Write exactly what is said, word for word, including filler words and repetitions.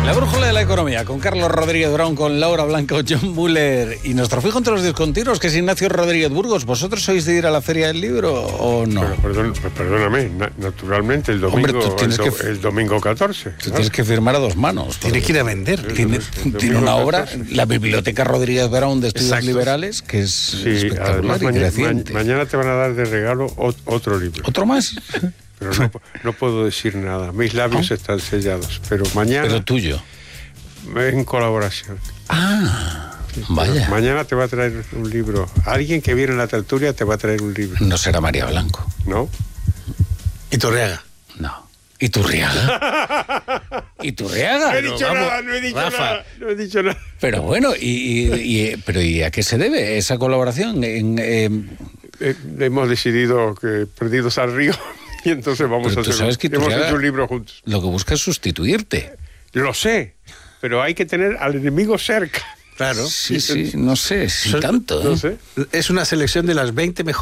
La brújula de la economía, con Carlos Rodríguez Brown, con Laura Blanco, John Muller y nuestro fijo entre los discontinuos, que es Ignacio Rodríguez Burgos. ¿Vosotros sois de ir a la Feria del Libro o no? Pero, perdón, perdóname, na- naturalmente el domingo, Hombre, tú tienes el, do- que- el domingo catorce. Tú claro. tienes que firmar a dos manos. Tiene que ir a vender. Tiene, El domingo tiene una obra, catorce. la Biblioteca Rodríguez Brown de Estudios Exacto. Liberales, que es Sí, espectacular además y mañana, creciente. ma- mañana te van a dar de regalo ot- otro libro. ¿Otro más? Pero no, no puedo decir nada. Mis labios ¿Ah? están sellados. Pero mañana, Pero tuyo. en colaboración. Ah, vaya. Mañana te va a traer un libro. Alguien que viene en la tertulia te va a traer un libro, No será María Blanco. ¿no? Y Torreaga. No. ¿Iturriaga? ¿Iturriaga? No he dicho vamos, nada, no he dicho Rafa. nada. No he dicho nada. Pero bueno, y, y- y- pero ¿y a qué se debe esa colaboración? En, em, Eh, hemos decidido que perdidos al río y entonces vamos Pero a tú hacer sabes que hemos Iturriaga- hecho un libro juntos. lo que busca es sustituirte. Lo sé, pero hay que tener al enemigo cerca. Claro. Sí, sí, no sé, si Son- tanto. ¿eh? No sé. Es una selección de las veinte mejores